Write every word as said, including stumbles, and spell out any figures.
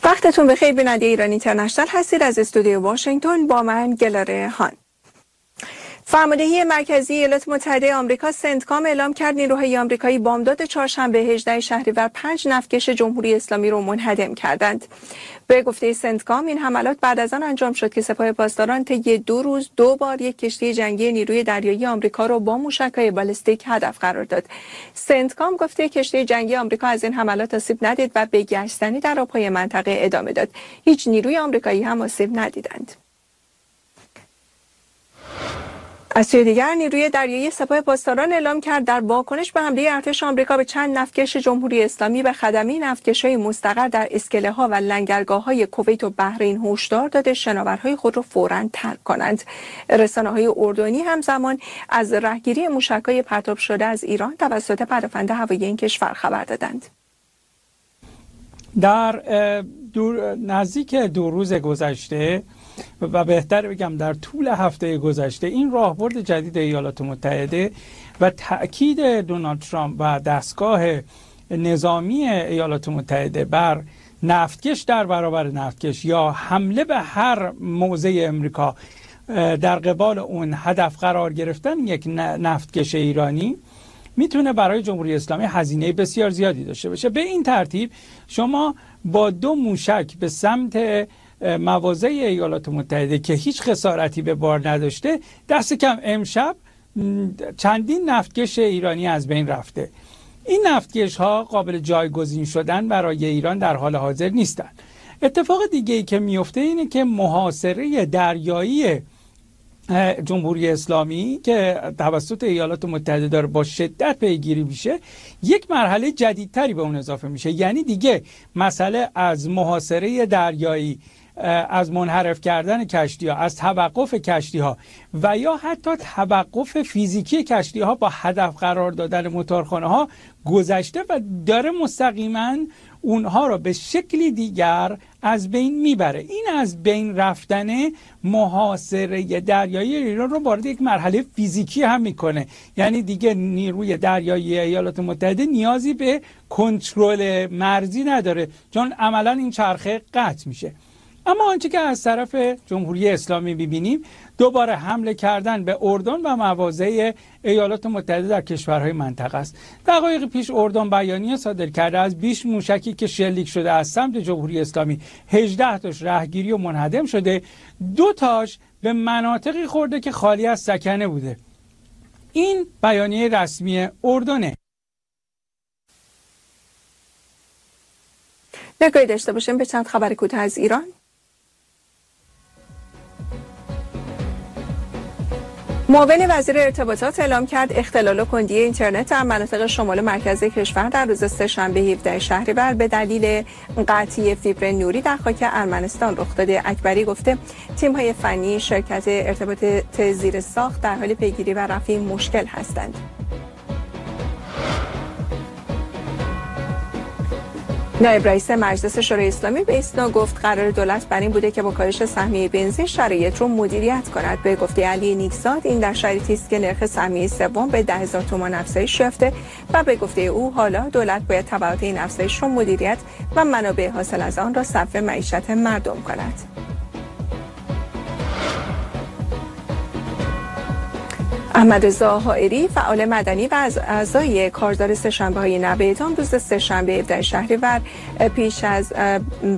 وقتتون بخیر. بیننده ایران اینترنشنال هستید. از استودیو واشنگتن با من گلاره هان. فرماندهی مرکزی ایالات متحده آمریکا سنتکام اعلام کرد نیروهای آمریکایی بامداد چهارشنبه هجدهم شهریور پنج نفتکش جمهوری اسلامی را منهدم کردند. به گفته سنتکام این حملات بعد از آن انجام شد که سپاه پاسداران طی دو روز دو بار یک کشتی جنگی نیروی دریایی آمریکا را با موشک‌های بالستیک هدف قرار داد. سنتکام گفته کشتی جنگی آمریکا از این حملات آسیب ندید و به گشتنی در آب‌های منطقه ادامه داد. هیچ نیروی آمریکایی هم آسیب ندیدند. از سوی دیگر نیروی دریایی سپاه پاسداران اعلام کرد در واکنش به حمله ارتش آمریکا به چند نفتکش جمهوری اسلامی به خدمه نفتکش‌های مستقر در اسکله‌ها و لنگرگاه‌های کویت و بحرین هشدار داده شناورهای خود را فوراً ترک کنند. رسانه‌های اردنی همزمان از رهگیری موشک‌های پرتاب شده از ایران توسط پدافند هوایی این کشور خبر دادند. در دور نزدیک دو روز گذشته و بهتر بگم در طول هفته گذشته این راهبرد جدید ایالات متحده و تأکید دونالد ترامپ و دستگاه نظامی ایالات متحده بر نفتکش در برابر نفتکش یا حمله به هر موضع امریکا در قبال اون هدف قرار گرفتن یک نفتکش ایرانی میتونه برای جمهوری اسلامی هزینه بسیار زیادی داشته باشه. به این ترتیب شما با دو موشک به سمت مواضع ایالات متحده که هیچ خسارتی به بار نداشته، دست کم امشب چندین نفتکش ایرانی از بین رفته. این نفتکش ها قابل جایگزین شدن برای ایران در حال حاضر نیستن. اتفاق دیگه ای که میفته اینه که محاصره دریایی جمهوری اسلامی که توسط ایالات متحده داره با شدت پیگیری میشه، یک مرحله جدیدتری به اون اضافه میشه. یعنی دیگه مسئله از محاصره دریایی، از منحرف کردن کشتی ها، از توقف کشتی ها و یا حتی توقف فیزیکی کشتی ها با هدف قرار دادن موتورخانه ها گذشته و داره مستقیما اونها را به شکلی دیگر از بین میبره. این از بین رفتن محاصره دریایی ایران رو وارد یک مرحله فیزیکی هم میکنه. یعنی دیگه نیروی دریایی ایالات متحده نیازی به کنترل مرزی نداره، چون عملا این چرخه قطع میشه. اما آنچه که از طرف جمهوری اسلامی می‌بینیم دوباره حمله کردن به اردن و مواضع ایالات متحده در کشورهای منطقه است. دقایق پیش اردن بیانیه صادر کرده از بیست موشکی که شلیک شده از سمت جمهوری اسلامی، هجده تاش رهگیری و منهدم شده، دو تاش به مناطقی خورده که خالی از سکنه بوده. این بیانیه رسمی اردنه. نگاهی داشته باشیم به چند خبر کوتاه از ایران. معاون وزیر ارتباطات اعلام کرد اختلال و کندی اینترنت در مناطق شمال مرکزی کشور در روز سه‌شنبه هفدهم شهریور به دلیل قطعی فیبر نوری در خاک ارمنستان رخ داده. اکبری گفته تیم‌های فنی شرکت ارتباطات زیر ساخت در حال پیگیری و رفع این مشکل هستند. نایب رئیس مجلس شورای اسلامی به ایسنا گفت قرار دولت بر این بوده که با کاهش سهمیه بنزین شرایط رو مدیریت کند. به گفته علی نیکزاد این در شرایطی است که نرخ سهمیه سوم به ده هزار تومان افزایش یافته و به گفته او حالا دولت باید تبعات این افزایش رو مدیریت و منابع حاصل از آن را صرف معیشت مردم کند. احمد رضا حائری فعال مدنی و از اعضای کارزار سه‌شنبه‌های نوید روز سه‌شنبه هفدهم شهریور پیش از